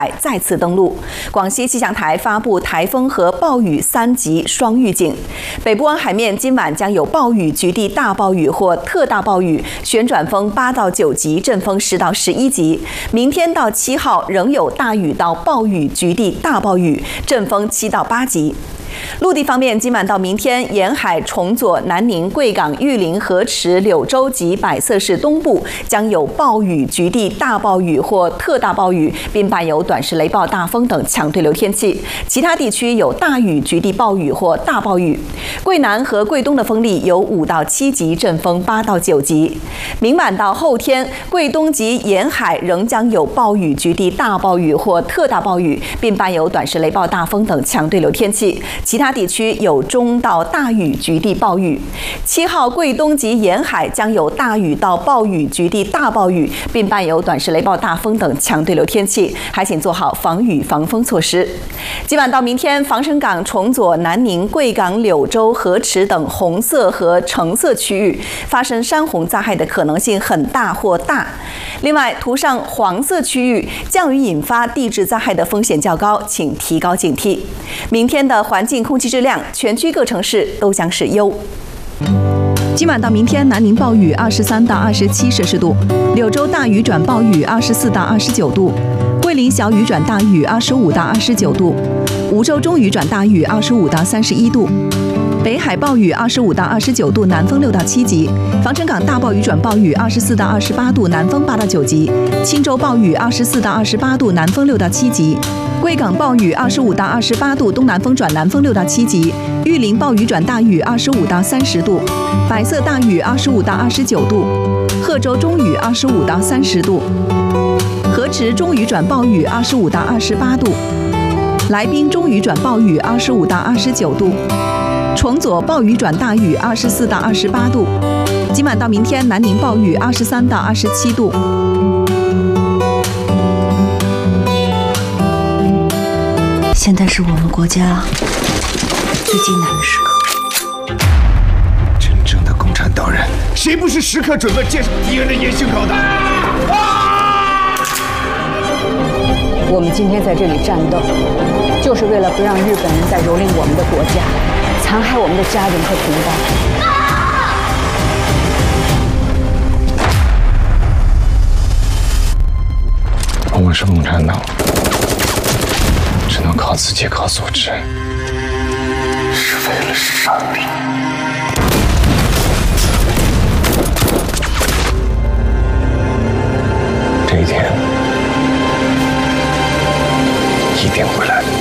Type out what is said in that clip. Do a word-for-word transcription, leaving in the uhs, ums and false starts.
再次登陆。广西气象台发布台风和暴雨三级双预警，北部湾海面今晚将有暴雨、局地大暴雨或特大暴雨，旋转风八到九级，阵风十到十一级。明天到七号仍有大雨到暴雨、局地大暴雨，阵风七到八级。陆地方面，今晚到明天，沿海崇左、南宁、贵港、玉林、河池、柳州及百色市东部将有暴雨、局地大暴雨或特大暴雨，并伴有短时雷暴、大风等强对流天气。其他地区有大雨、局地暴雨或大暴雨。贵南和贵东的风力有五到七级，阵风八到九级。明晚到后天，贵东及沿海仍将有暴雨、局地大暴雨或特大暴雨，并伴有短时雷暴、大风等强对流天气。其他地区有中到大雨、局地暴雨。七号，贵东及沿海将有大雨到暴雨、局地大暴雨，并伴有短时雷暴、大风等强对流天气，还请做好防雨防风措施。今晚到明天，防城港、崇左、南宁、贵港、柳州、河池等红色和橙色区域发生山洪灾害的可能性很大或大。另外，涂上黄色区域，降雨引发地质灾害的风险较高，请提高警惕。明天的环境空气质量，全区各城市都将是优。今晚到明天，南宁暴雨二十三到二十七摄氏度，柳州大雨转暴雨二十四到二十九度，桂林小雨转大雨二十五到二十九度，梧州中雨转大雨二十五到三十一度。北海暴雨二十五到二十九度，南风六到七级；防城港大暴雨转暴雨二十四到二十八度，南风八到九级；钦州暴雨二十四到二十八度，南风六到七级；贵港暴雨二十五到二十八度，东南风转南风六到七级；玉林暴雨转大雨二十五到三十度；百色大雨二十五到二十九度；贺州中雨二十五到三十度；河池中雨转暴雨二十五到二十八度；来宾中雨转暴雨二十五到二十九度。崇左暴雨转大雨二十四到二十八度，今晚到明天南宁暴雨二十三到二十七度。 现在是我们国家最艰难的时刻。 真正的共产党人，谁不是时刻准备接受敌人的野性导弹？啊！ 我们今天在这里战斗，就是为了不让日本人再蹂躏我们的国家。残害我们的家人和同胞。 我们是共产党，只能靠自己，靠组织，是为了胜利。这一天一定会来的。